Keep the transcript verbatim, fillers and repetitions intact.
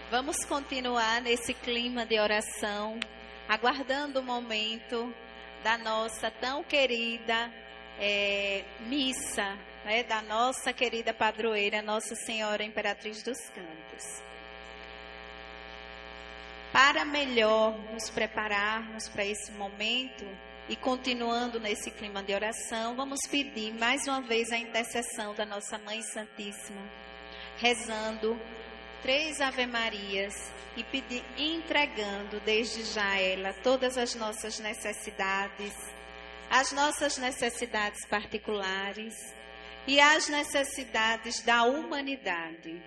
Vamos continuar nesse clima de oração, aguardando o momento da nossa tão querida é, missa, né, da nossa querida padroeira, Nossa Senhora Imperatriz dos Campos. Para melhor nos prepararmos para esse momento e continuando nesse clima de oração, vamos pedir mais uma vez a intercessão da nossa Mãe Santíssima, rezando três Ave-Marias e pedir, entregando desde já ela todas as nossas necessidades, as nossas necessidades particulares e as necessidades da humanidade.